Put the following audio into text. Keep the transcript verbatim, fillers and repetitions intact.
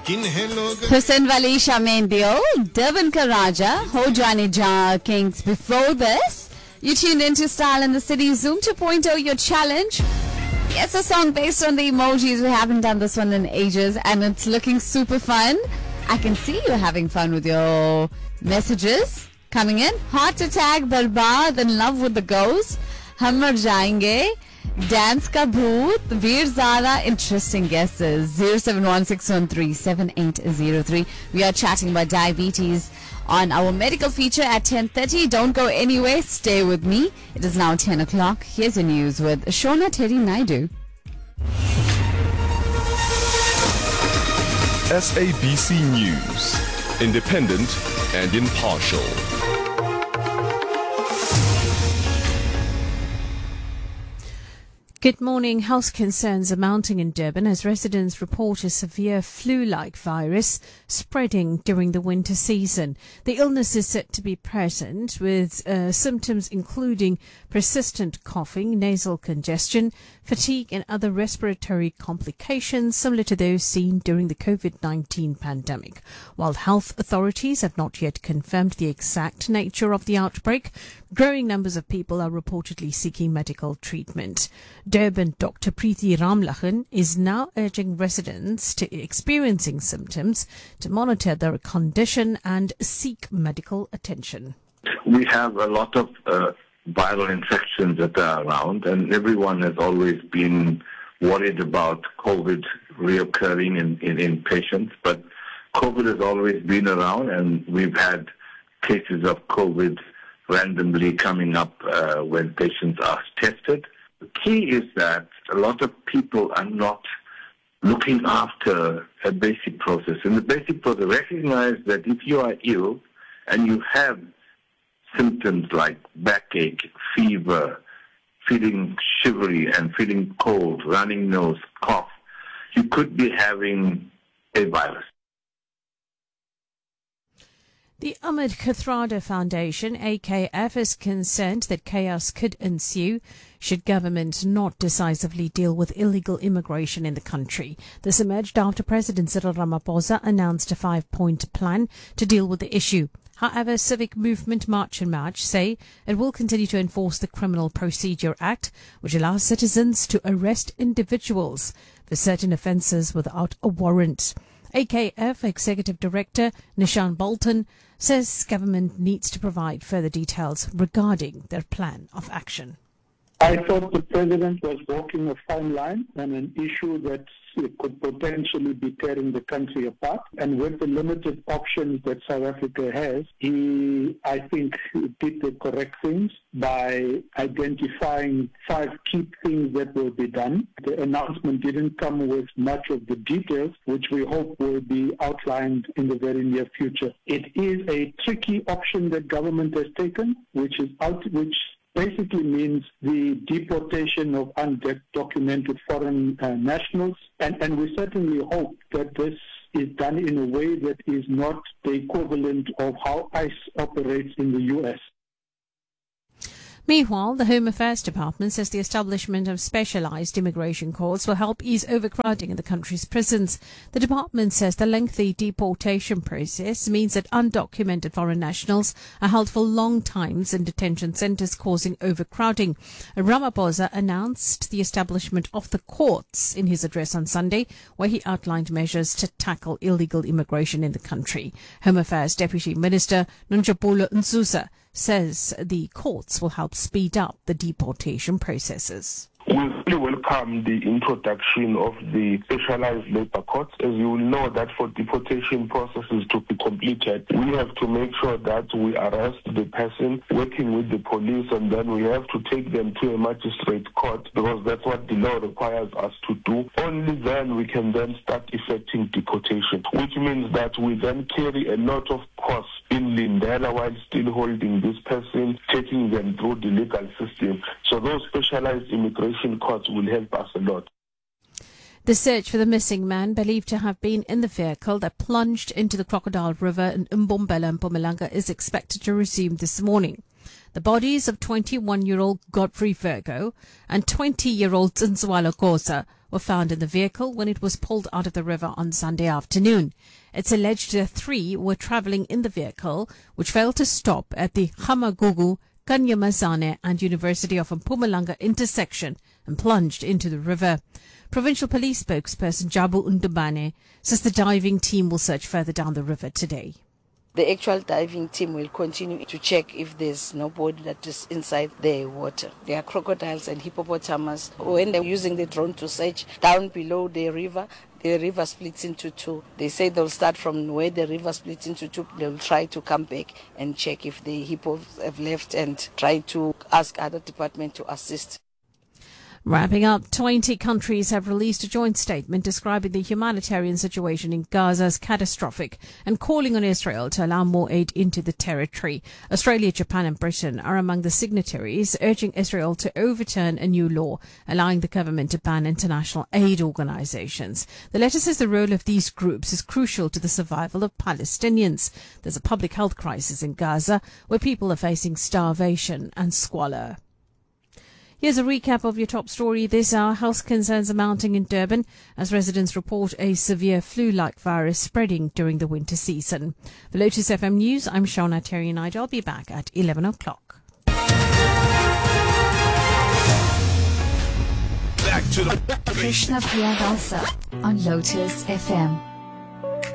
Hussain Wali Shamendio, Durban Karaja, Ho Johnny Jar Kings. Before this, you tuned into Style in the City Zoom two point oh, your challenge. It's a song based on the emojis. We haven't done this one in ages, and it's looking super fun. I can see you having fun with your messages coming in. Heart attack, Barbad, in love with the ghost. Hummer Jayenge. Dance Ka Bhoot, Veer Zara, interesting guesses. zero seven one six one three seven eight zero three. We are chatting about diabetes on our medical feature at ten thirty. Don't go anywhere. Stay with me. It is now ten o'clock. Here's the news with Shona Terry Naidu. S A B C News. Independent and impartial. Good morning. Health concerns are mounting in Durban as residents report a severe flu-like virus spreading during the winter season. The illness is said to be present with uh, symptoms including persistent coughing, nasal congestion, fatigue and other respiratory complications similar to those seen during the COVID nineteen pandemic. While health authorities have not yet confirmed the exact nature of the outbreak, growing numbers of people are reportedly seeking medical treatment. Durban Doctor Preeti Ramlachan is now urging residents to experiencing symptoms to monitor their condition and seek medical attention. We have a lot of uh, viral infections that are around, and everyone has always been worried about COVID reoccurring in, in, in patients, but COVID has always been around, and we've had cases of COVID randomly coming up uh, when patients are tested. The key is that a lot of people are not looking after a basic process. In the basic process, recognize that if you are ill and you have symptoms like backache, fever, feeling shivery and feeling cold, running nose, cough, you could be having a virus. The Ahmed Kathrada Foundation, A K F, is concerned that chaos could ensue should government not decisively deal with illegal immigration in the country. This emerged after President Cyril Ramaphosa announced a five-point plan to deal with the issue. However, Civic Movement March and March say it will continue to enforce the Criminal Procedure Act, which allows citizens to arrest individuals for certain offences without a warrant. A K F Executive Director Nishan Bolton says government needs to provide further details regarding their plan of action. I thought the President was walking a fine line on an issue that could potentially be tearing the country apart. And with the limited options that South Africa has, he, I think, did the correct things by identifying five key things that will be done. The announcement didn't come with much of the details, which we hope will be outlined in the very near future. It is a tricky option that government has taken, which is out, which basically means the deportation of undocumented foreign uh, nationals, and, and we certainly hope that this is done in a way that is not the equivalent of how ICE operates in the U S. Meanwhile, the Home Affairs Department says the establishment of specialized immigration courts will help ease overcrowding in the country's prisons. The department says the lengthy deportation process means that undocumented foreign nationals are held for long times in detention centers, causing overcrowding. Ramaphosa announced the establishment of the courts in his address on Sunday, where he outlined measures to tackle illegal immigration in the country. Home Affairs Deputy Minister Nonjabulo Nzuza says the courts will help speed up the deportation processes. We really welcome the introduction of the specialized labor courts. As you will know, that for deportation processes to be completed, we have to make sure that we arrest the person working with the police, and then we have to take them to a magistrate court, because that's what the law requires us to do. Only then we can then start effecting deportation, which means that we then carry a lot of costs in Lindela while still holding this person, taking them through the legal system. So those specialized immigration courts will help us a lot. The search for the missing man, believed to have been in the vehicle that plunged into the Crocodile River in Mbombela and Mpumalanga, is expected to resume this morning. The bodies of twenty-one-year-old Godfrey Virgo and twenty-year-old Zinzwalo Kosa were found in the vehicle when it was pulled out of the river on Sunday afternoon. It's alleged the three were travelling in the vehicle, which failed to stop at the Hamagugu, Kanyamazane and University of Mpumalanga intersection and plunged into the river. Provincial Police spokesperson Jabu Undubane says the diving team will search further down the river today. The actual diving team will continue to check if there's nobody that is inside the water. There are crocodiles and hippopotamus. When they're using the drone to search down below the river, the river splits into two. They say they'll start from where the river splits into two. They'll try to come back and check if the hippos have left and try to ask other departments to assist. Wrapping up, twenty countries have released a joint statement describing the humanitarian situation in Gaza as catastrophic and calling on Israel to allow more aid into the territory. Australia, Japan and Britain are among the signatories, urging Israel to overturn a new law allowing the government to ban international aid organizations. The letter says the role of these groups is crucial to the survival of Palestinians. There's a public health crisis in Gaza where people are facing starvation and squalor. Here's a recap of your top story this hour. Health concerns are mounting in Durban as residents report a severe flu-like virus spreading during the winter season. For Lotus F M News, I'm Shauna Terry and I'll be back at eleven o'clock. Back to the Krishna Priyadansa on Lotus F M.